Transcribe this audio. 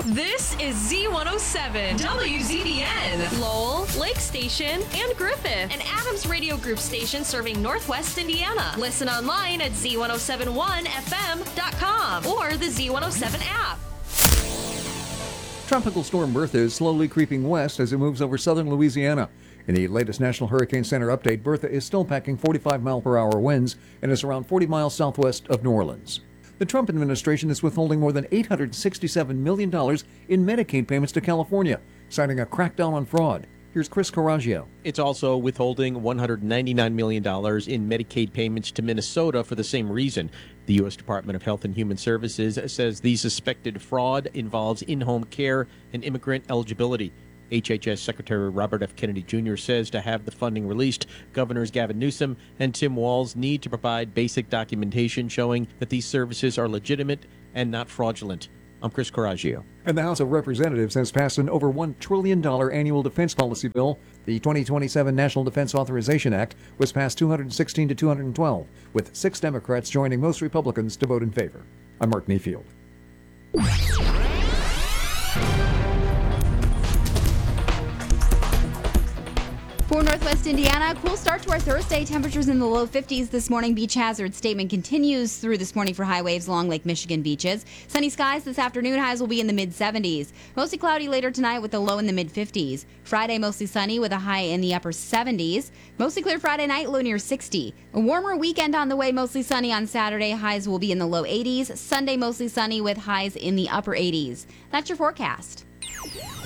This is Z107, WZDN, Lowell, Lake Station, and Griffith, an Adams Radio Group station serving Northwest Indiana. Listen online at Z1071FM.com or the Z107 app. Tropical storm Bertha is slowly creeping west as it moves over southern Louisiana. In the latest National Hurricane Center update, Bertha is still packing 45-mile-per-hour winds and is around 40 miles southwest of New Orleans. The Trump administration is withholding more than $867 million in Medicaid payments to California, citing a crackdown on fraud. Here's Chris Coraggio. It's also withholding $199 million in Medicaid payments to Minnesota for the same reason. The U.S. Department of Health and Human Services says the suspected fraud involves in-home care and immigrant eligibility. HHS Secretary Robert F. Kennedy Jr. says to have the funding released, Governors Gavin Newsom and Tim Walz need to provide basic documentation showing that these services are legitimate and not fraudulent. I'm Chris Coraggio. And the House of Representatives has passed an over $1 trillion annual defense policy bill. The 2027 National Defense Authorization Act was passed 216 to 212, with 6 Democrats joining most Republicans to vote in favor. I'm Mark Mayfield. For Northwest Indiana, cool start to our Thursday. Temperatures in the low 50s this morning. Beach hazard statement continues through this morning for high waves along Lake Michigan beaches. Sunny skies this afternoon. Highs will be in the mid-70s. Mostly cloudy later tonight with a low in the mid-50s. Friday, mostly sunny with a high in the upper 70s. Mostly clear Friday night, low near 60. A warmer weekend on the way, mostly sunny on Saturday. Highs will be in the low 80s. Sunday, mostly sunny with highs in the upper 80s. That's your forecast.